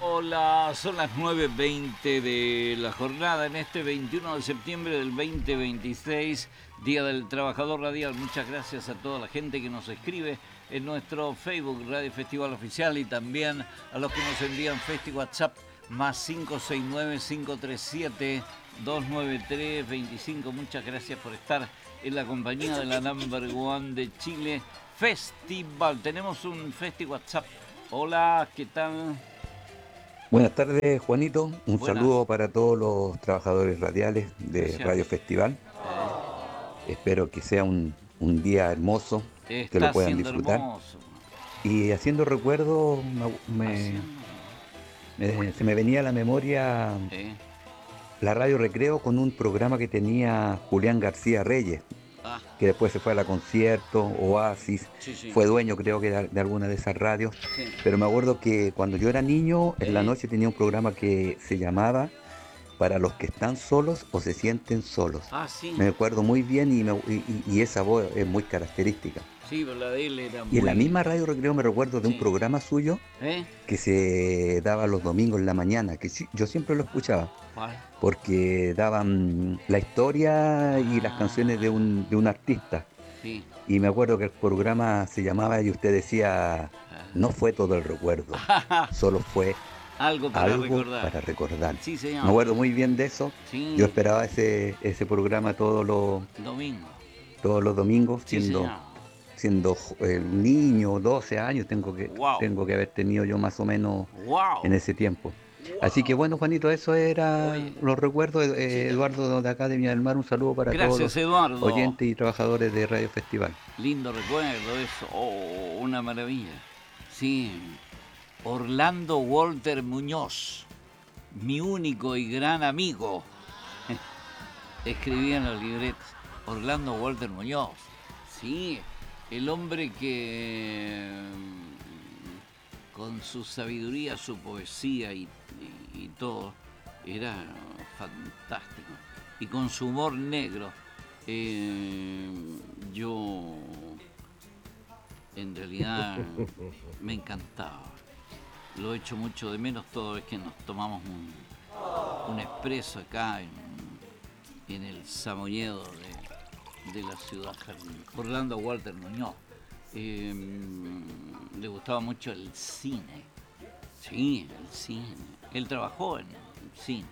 Hola, son las 9:20 de la jornada en este 21 de septiembre del 2026, Día del Trabajador Radial. Muchas gracias a toda la gente que nos escribe en nuestro Facebook Radio Festival Oficial y también a los que nos envían Festi WhatsApp más 569-537-293-25. Muchas gracias por estar en la compañía de la Number One de Chile Festival. Tenemos un Festi WhatsApp. Hola, ¿qué tal? Buenas tardes, Juanito. Un Buenas. saludo para todos los trabajadores radiales de Gracias. Radio Festival. Espero que sea un día hermoso, que lo Está puedan siendo disfrutar. hermoso. Y haciendo recuerdo, Haciendo. se me venía a la memoria ¿Eh? la Radio Recreo con un programa que tenía Julián García Reyes, Ah, que después se fue a la Concierto, Oasis, sí, sí. fue dueño creo que de alguna de esas radios. Sí. Pero me acuerdo que cuando yo era niño, en la ¿Eh? noche tenía un programa que se llamaba Para los que están solos o se sienten solos. Ah, sí. Me acuerdo muy bien y esa voz es muy característica. Sí, pero la de él era Y en la muy. misma Radio Recreo me recuerdo de un Sí. programa suyo ¿Eh? que se daba los domingos en la mañana, que yo siempre lo escuchaba, ¿Cuál? porque daban la historia y las canciones Ah, de un artista. sí. Y me acuerdo que el programa se llamaba y usted decía, no fue todo el recuerdo, Ah. solo fue Algo para algo recordar. para recordar. Sí, Me señor. acuerdo muy bien de eso. Yo Sí. esperaba ese programa Domingo. todos los domingos, Sí, señor. siendo niño, 12 años Wow. tengo que haber tenido yo más o menos en Wow. ese tiempo. Así que bueno, Juanito, eso era Oye. los recuerdos. Sí. Eduardo de acá de Viña del Mar, un saludo para todos Gracias, los Eduardo. oyentes y trabajadores de Radio Festival. Lindo recuerdo eso. Oh, una maravilla. Sí. Orlando Walter Muñoz, mi único y gran amigo, escribía en los libretos. Orlando Walter Muñoz, sí, el hombre que con su sabiduría, su poesía y todo, era fantástico. Y con su humor negro, yo en realidad me encantaba. Lo echo mucho de menos toda vez que nos tomamos un expreso acá en el Samoyedo de la ciudad jardín. Orlando Walter Muñoz. Le gustaba mucho el cine. Sí, el cine. Él trabajó en el cine.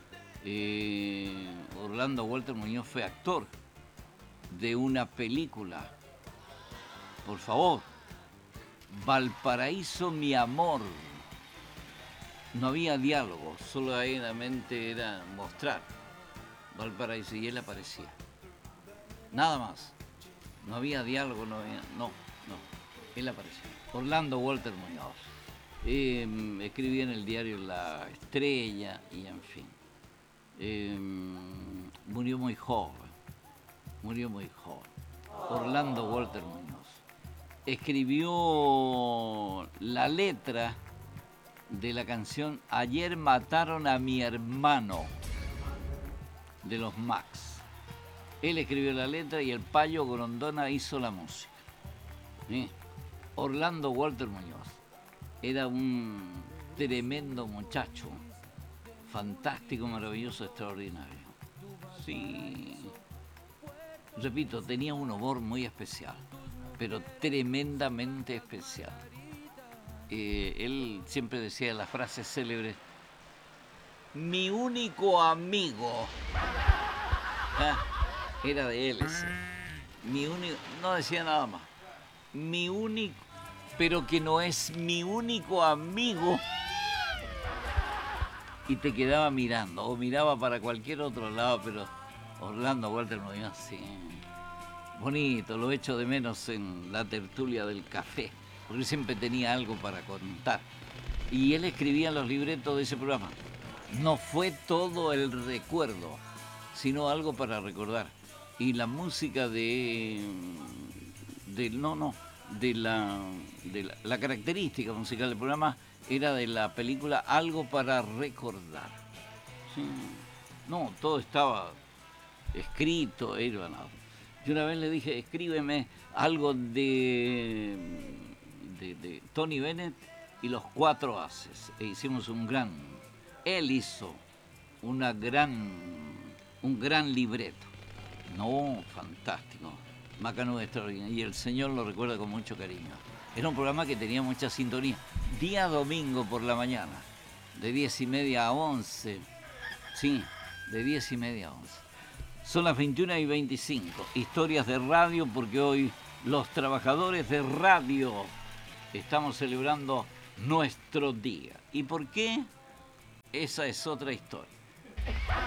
Orlando Walter Muñoz fue actor de una película. Por favor, Valparaíso, mi amor. No había diálogo, solamente era mostrar Valparaíso y él aparecía. Nada más. No había diálogo, no. Él aparecía. Orlando Walter Muñoz. Escribía en el diario La Estrella y en fin. Murió muy joven. Orlando Walter Muñoz. Escribió la letra de la canción Ayer mataron a mi hermano de los Max. Él escribió la letra y el Payo Grondona hizo la música. ¿Sí? Orlando Walter Muñoz era un tremendo muchacho, fantástico, maravilloso, extraordinario. Sí, repito, tenía un humor muy especial, pero tremendamente especial. Él siempre decía la frase célebre, mi único amigo. Ah, era de él ese. Mi único, no decía nada más. Mi único, pero que no es mi único amigo. Y te quedaba mirando, o miraba para cualquier otro lado, pero Orlando Walter Muñoz, sí. Bonito, lo echo de menos en la tertulia del café, porque él siempre tenía algo para contar. Y él escribía los libretos de ese programa. No fue todo el recuerdo, sino algo para recordar. Y la música de la característica musical del programa era de la película Algo para recordar. Sí. No, todo estaba escrito, era nada. Yo una vez le dije, escríbeme algo de Tony Bennett y los Cuatro Haces. E hicimos él hizo un gran libreto. No, fantástico. Macanudo extraordinario. Y el Señor lo recuerda con mucho cariño. Era un programa que tenía mucha sintonía. Día domingo por la mañana, de 10:30 a 11. Sí, de 10:30 a 11. Son las 21:25. Historias de radio, porque hoy los trabajadores de radio estamos celebrando nuestro día. ¿Y por qué? Esa es otra historia.